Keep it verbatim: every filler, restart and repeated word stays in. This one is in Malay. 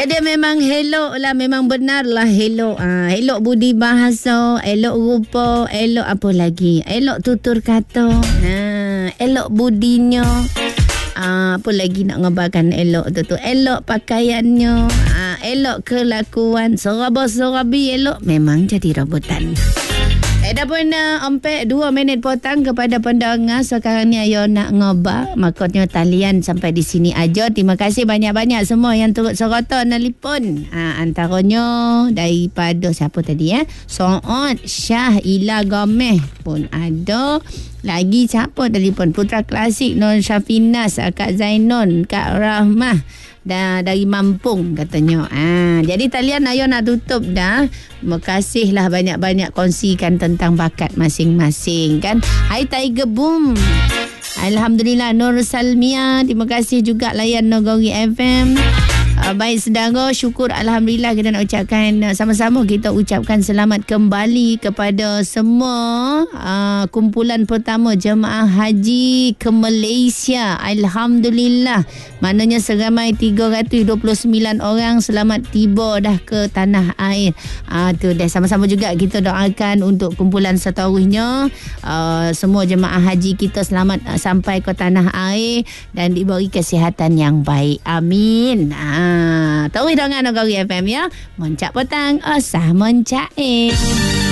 Jadi memang elok lah, memang benar lah elok. Ah, elok budi bahasa, elok rupa, elok apa lagi? Elok tutur kata. Nah, elok budinya. Ah, apa lagi nak ngabarkan elok tu tu? Elok pakaiannya, ah, elok kelakuan, seraba-serabi elok memang jadi rebutan. Eh dah pun uh, ompek dua minit potang kepada pendengar. Sekarang ni ayo nak ngobar. Makanya talian sampai di sini aja. Terima kasih banyak-banyak semua yang turut serta nelipon. Ha, antaranya daripada siapa tadi ya? Eh? So'od Syah Ila Gomeh pun ada. Lagi siapa telefon? Putra Klasik Nur Syafinas, Kak Zainun, Kak Rahmah. Dah dari Mampung katanya. Ah, jadi talian ayo nak tutup dah. Terima kasihlah banyak-banyak kongsikan tentang bakat masing-masing kan. Hai Tiger Boom. Alhamdulillah Nur Salmia, terima kasih juga layan Nagori F M. Uh, baik saudara, syukur Alhamdulillah kita nak ucapkan uh, sama-sama kita ucapkan selamat kembali kepada semua uh, kumpulan pertama jemaah haji ke Malaysia. Alhamdulillah, maknanya seramai tiga ratus dua puluh sembilan orang selamat tiba dah ke tanah air. Uh, tu dah sama-sama juga kita doakan untuk kumpulan seterusnya, uh, semua jemaah haji kita selamat uh, sampai ke tanah air dan diberi kesihatan yang baik. Amin. Uh, Ha, tahu dengan Nagori F M ya. Moncak petang, osah moncak eh.